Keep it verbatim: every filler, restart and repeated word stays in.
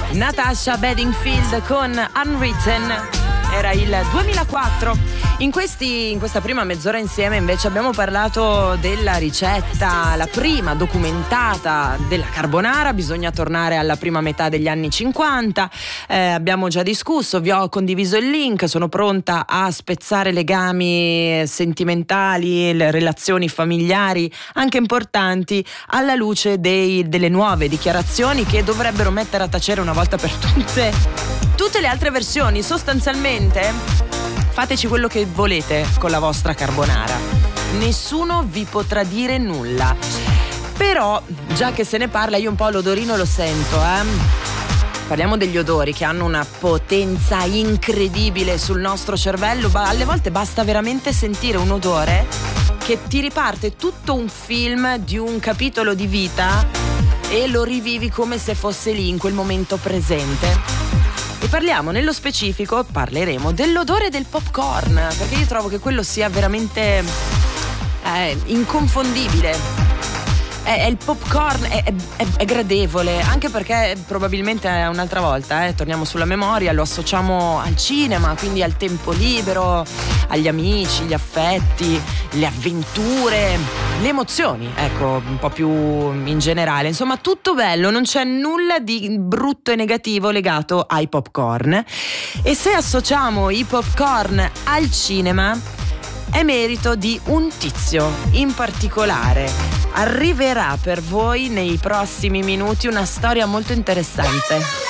Natasha Bedingfield con Unwritten. Era il duemilaquattro. In, questi, in questa prima mezz'ora insieme invece abbiamo parlato della ricetta, la prima documentata della carbonara. Bisogna tornare alla prima metà degli anni cinquanta. Eh, abbiamo già discusso, vi ho condiviso il link, sono pronta a spezzare legami sentimentali, le relazioni familiari, anche importanti, alla luce dei, delle nuove dichiarazioni che dovrebbero mettere a tacere una volta per tutte tutte le altre versioni. Sostanzialmente fateci quello che volete con la vostra carbonara, nessuno vi potrà dire nulla. Però già che se ne parla, io un po' l'odorino lo sento, eh parliamo degli odori che hanno una potenza incredibile sul nostro cervello. Alle volte basta veramente sentire un odore che ti riparte tutto un film di un capitolo di vita e lo rivivi come se fosse lì in quel momento presente. E parliamo nello specifico, parleremo dell'odore del popcorn, perché io trovo che quello sia veramente eh, inconfondibile. È, è il popcorn, è, è, è gradevole, anche perché probabilmente un'altra volta, eh, torniamo sulla memoria, lo associamo al cinema, quindi al tempo libero, agli amici, gli affetti, le avventure, le emozioni, ecco, un po' più in generale. Insomma, tutto bello, non c'è nulla di brutto e negativo legato ai popcorn. E se associamo i popcorn al cinema, è merito di un tizio in particolare. Arriverà per voi nei prossimi minuti una storia molto interessante.